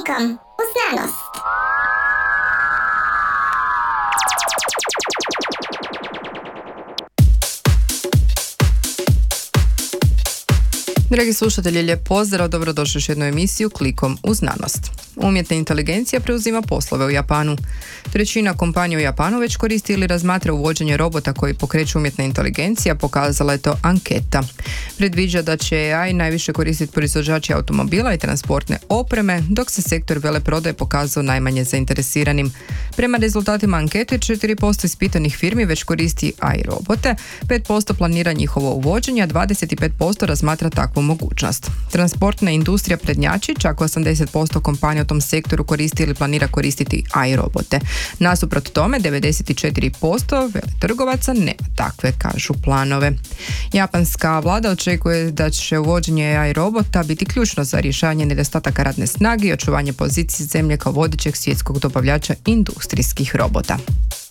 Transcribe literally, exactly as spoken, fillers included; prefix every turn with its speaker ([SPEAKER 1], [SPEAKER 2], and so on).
[SPEAKER 1] Klikom u znanost.
[SPEAKER 2] Dragi slušatelji, lijep pozdrav, dobrodošli u još jednu emisiju Klikom u znanost. Umjetna inteligencija preuzima poslove u Japanu. Trećina kompanija u Japanu već koristi ili razmatra uvođenje robota koji pokreću umjetna inteligencija, pokazala je to anketa. Predviđa da će A I najviše koristiti proizvođači automobila i transportne opreme, dok se sektor veleprodaje pokazao najmanje zainteresiranim. Prema rezultatima ankete, četiri posto ispitanih firmi već koristi A I robote, pet posto planira njihovo uvođenje, a dvadeset pet posto razmatra takvu mogućnost. Transportna industrija prednjači, čak osamdeset posto kompanija u tom sektoru koristi ili planira koristiti A I robote. Nasuprot tome, devedeset četiri posto veletrgovaca nema takve, kažu, planove. Japanska vlada očekuje da će uvođenje A I robota biti ključno za rješavanje nedostataka radne snage i očuvanje pozicije zemlje kao vodećeg svjetskog dobavljača industrijskih robota.